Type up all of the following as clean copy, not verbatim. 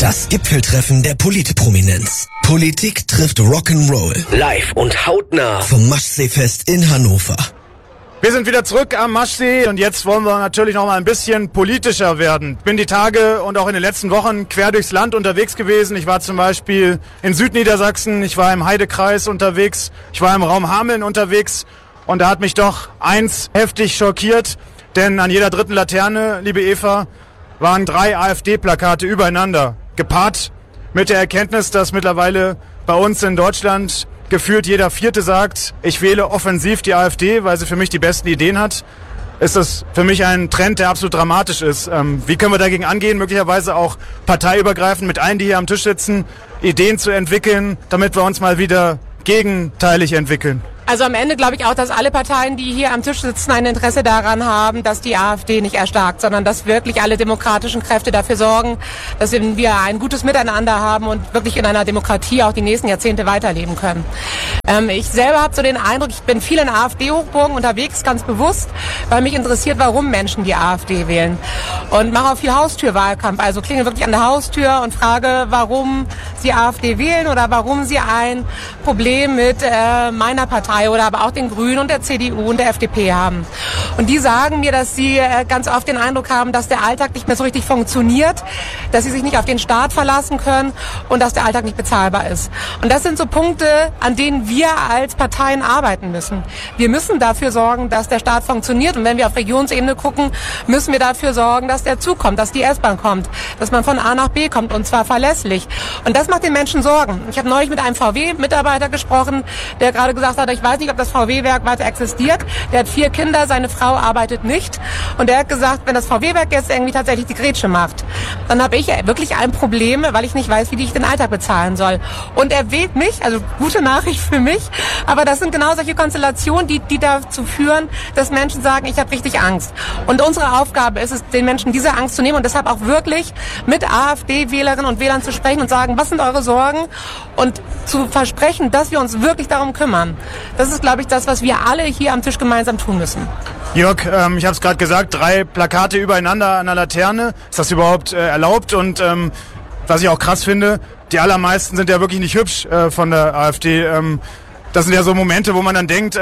Das Gipfeltreffen der Politprominenz. Politik trifft Rock'n'Roll. Live und hautnah vom Maschseefest in Hannover. Wir sind wieder zurück am Maschsee und jetzt wollen wir natürlich noch mal ein bisschen politischer werden. Ich bin die Tage und auch in den letzten Wochen quer durchs Land unterwegs gewesen. Ich war zum Beispiel in Südniedersachsen, ich war im Heidekreis unterwegs, ich war im Raum Hameln unterwegs und da hat mich doch eins heftig schockiert, denn an jeder dritten Laterne, liebe Eva, waren 3 AfD-Plakate übereinander, gepaart mit der Erkenntnis, dass mittlerweile bei uns in Deutschland gefühlt jeder Vierte sagt, ich wähle offensiv die AfD, weil sie für mich die besten Ideen hat, ist das für mich ein Trend, der absolut dramatisch ist. Wie können wir dagegen angehen, möglicherweise auch parteiübergreifend mit allen, die hier am Tisch sitzen, Ideen zu entwickeln, damit wir uns mal wieder gegenteilig entwickeln? Also am Ende glaube ich auch, dass alle Parteien, die hier am Tisch sitzen, ein Interesse daran haben, dass die AfD nicht erstarkt, sondern dass wirklich alle demokratischen Kräfte dafür sorgen, dass wir ein gutes Miteinander haben und wirklich in einer Demokratie auch die nächsten Jahrzehnte weiterleben können. Ich selber habe so den Eindruck, ich bin viel in AfD-Hochburgen unterwegs, ganz bewusst, weil mich interessiert, warum Menschen die AfD wählen. Und mache auch viel Haustürwahlkampf, also klinge wirklich an der Haustür und frage, warum sie AfD wählen oder warum sie ein Problem mit meiner Partei oder aber auch den Grünen und der CDU und der FDP haben. Und die sagen mir, dass sie ganz oft den Eindruck haben, dass der Alltag nicht mehr so richtig funktioniert, dass sie sich nicht auf den Staat verlassen können und dass der Alltag nicht bezahlbar ist. Und das sind so Punkte, an denen wir als Parteien arbeiten müssen. Wir müssen dafür sorgen, dass der Staat funktioniert. Und wenn wir auf Regionsebene gucken, müssen wir dafür sorgen, dass der Zug kommt, dass die S-Bahn kommt, dass man von A nach B kommt und zwar verlässlich. Und das macht den Menschen Sorgen. Ich habe neulich mit einem VW-Mitarbeiter gesprochen, der gerade gesagt hat, ich weiß nicht, ob das VW-Werk weiter existiert. Der hat 4 Kinder, seine Frau arbeitet nicht. Und der hat gesagt, wenn das VW-Werk jetzt irgendwie tatsächlich die Grätsche macht, dann habe ich wirklich ein Problem, weil ich nicht weiß, wie ich den Alltag bezahlen soll. Und er wählt mich, also gute Nachricht für mich, aber das sind genau solche Konstellationen, die dazu führen, dass Menschen sagen, ich habe richtig Angst. Und unsere Aufgabe ist es, den Menschen diese Angst zu nehmen und deshalb auch wirklich mit AfD-Wählerinnen und Wählern zu sprechen und sagen, was sind eure Sorgen? Und zu versprechen, dass wir uns wirklich darum kümmern. Das ist, glaube ich, das, was wir alle hier am Tisch gemeinsam tun müssen. Jörg, ich habe es gerade gesagt, 3 Plakate übereinander an der Laterne. Ist das überhaupt erlaubt? Und was ich auch krass finde, die allermeisten sind ja wirklich nicht hübsch von der AfD. Das sind ja so Momente, wo man dann denkt,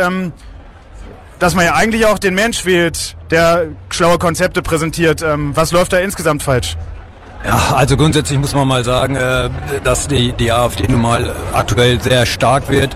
dass man ja eigentlich auch den Mensch wählt, der schlaue Konzepte präsentiert. Was läuft da insgesamt falsch? Ja, also grundsätzlich muss man mal sagen, dass die AfD nun mal aktuell sehr stark wird.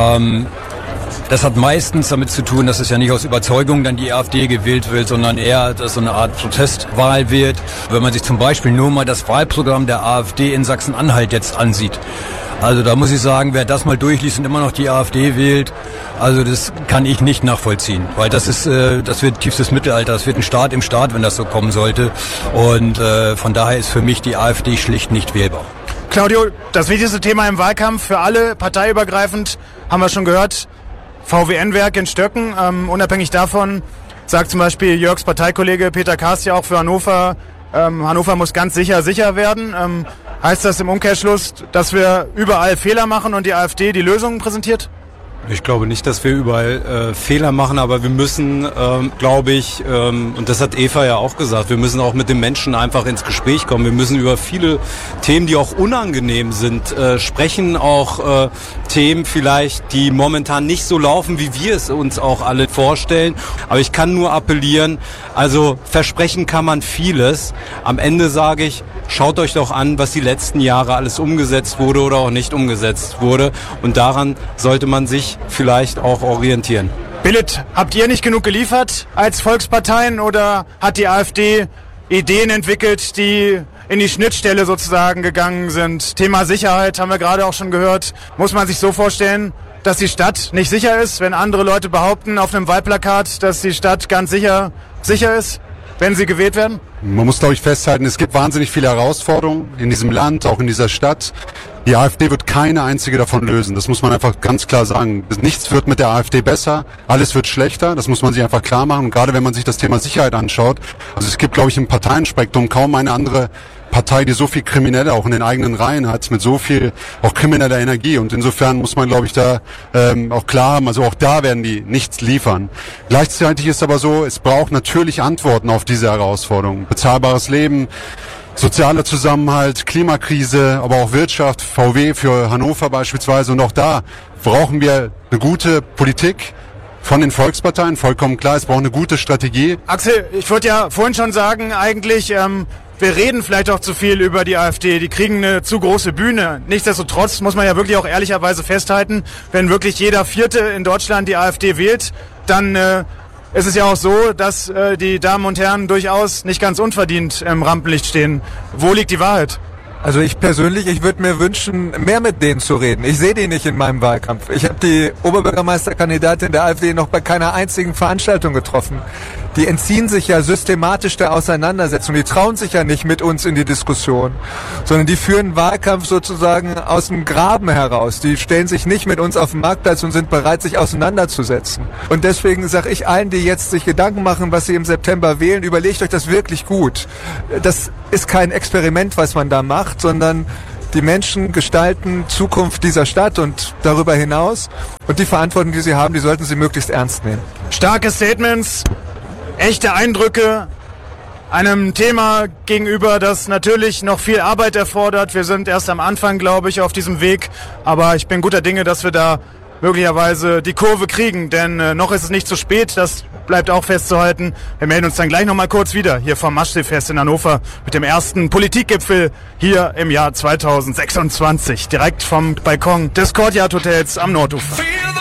Das hat meistens damit zu tun, dass es ja nicht aus Überzeugung dann die AfD gewählt wird, sondern eher, dass so eine Art Protestwahl wird. Wenn man sich zum Beispiel nur mal das Wahlprogramm der AfD in Sachsen-Anhalt jetzt ansieht. Also da muss ich sagen, wer das mal durchliest und immer noch die AfD wählt, also das kann ich nicht nachvollziehen, weil das wird tiefstes Mittelalter, das wird ein Staat im Staat, wenn das so kommen sollte. Und von daher ist für mich die AfD schlicht nicht wählbar. Claudio, das wichtigste Thema im Wahlkampf für alle, parteiübergreifend, haben wir schon gehört, VWN-Werk in Stöcken. Unabhängig davon sagt zum Beispiel Jörgs Parteikollege Peter Kast ja auch für Hannover, Hannover muss ganz sicher werden. Heißt das im Umkehrschluss, dass wir überall Fehler machen und die AfD die Lösungen präsentiert? Ich glaube nicht, dass wir überall Fehler machen, aber wir müssen, glaube ich, und das hat Eva ja auch gesagt, wir müssen auch mit den Menschen einfach ins Gespräch kommen. Wir müssen über viele Themen, die auch unangenehm sind, sprechen, auch Themen vielleicht, die momentan nicht so laufen, wie wir es uns auch alle vorstellen. Aber ich kann nur appellieren, also versprechen kann man vieles. Am Ende sage ich, schaut euch doch an, was die letzten Jahre alles umgesetzt wurde oder auch nicht umgesetzt wurde. Und daran sollte man sich vielleicht auch orientieren. Billit, habt ihr nicht genug geliefert als Volksparteien oder hat die AfD Ideen entwickelt, die in die Schnittstelle sozusagen gegangen sind? Thema Sicherheit haben wir gerade auch schon gehört. Muss man sich so vorstellen, dass die Stadt nicht sicher ist, wenn andere Leute behaupten auf einem Wahlplakat, dass die Stadt ganz sicher ist, wenn sie gewählt werden? Man muss, glaube ich, festhalten, es gibt wahnsinnig viele Herausforderungen in diesem Land, auch in dieser Stadt. Die AfD wird keine einzige davon lösen. Das muss man einfach ganz klar sagen. Nichts wird mit der AfD besser. Alles wird schlechter. Das muss man sich einfach klar machen. Und gerade wenn man sich das Thema Sicherheit anschaut. Also es gibt, glaube ich, im Parteienspektrum kaum eine andere Partei, die so viel Kriminelle auch in den eigenen Reihen hat, mit so viel auch krimineller Energie. Und insofern muss man, glaube ich, da auch klar haben, also auch da werden die nichts liefern. Gleichzeitig ist aber so, es braucht natürlich Antworten auf diese Herausforderungen. Bezahlbares Leben, sozialer Zusammenhalt, Klimakrise, aber auch Wirtschaft, VW für Hannover beispielsweise. Und auch da brauchen wir eine gute Politik von den Volksparteien, vollkommen klar, es braucht eine gute Strategie. Axel, ich wollte ja vorhin schon sagen, eigentlich, wir reden vielleicht auch zu viel über die AfD, die kriegen eine zu große Bühne. Nichtsdestotrotz muss man ja wirklich auch ehrlicherweise festhalten, wenn wirklich jeder Vierte in Deutschland die AfD wählt, dann ist es ja auch so, dass die Damen und Herren durchaus nicht ganz unverdient im Rampenlicht stehen. Wo liegt die Wahrheit? Also ich persönlich, ich würde mir wünschen, mehr mit denen zu reden. Ich sehe die nicht in meinem Wahlkampf. Ich habe die Oberbürgermeisterkandidatin der AfD noch bei keiner einzigen Veranstaltung getroffen. Die entziehen sich ja systematisch der Auseinandersetzung. Die trauen sich ja nicht mit uns in die Diskussion, sondern die führen Wahlkampf sozusagen aus dem Graben heraus. Die stellen sich nicht mit uns auf den Marktplatz und sind bereit, sich auseinanderzusetzen. Und deswegen sage ich allen, die jetzt sich Gedanken machen, was sie im September wählen, überlegt euch das wirklich gut. Das ist kein Experiment, was man da macht, sondern die Menschen gestalten Zukunft dieser Stadt und darüber hinaus. Und die Verantwortung, die sie haben, die sollten sie möglichst ernst nehmen. Starke Statements, echte Eindrücke, einem Thema gegenüber, das natürlich noch viel Arbeit erfordert. Wir sind erst am Anfang, glaube ich, auf diesem Weg. Aber ich bin guter Dinge, dass wir da möglicherweise die Kurve kriegen. Denn noch ist es nicht zu spät, das bleibt auch festzuhalten. Wir melden uns dann gleich nochmal kurz wieder hier vom Maschsee-Fest in Hannover mit dem ersten Politikgipfel hier im Jahr 2026. Direkt vom Balkon des Courtyard Hotels am Nordufer.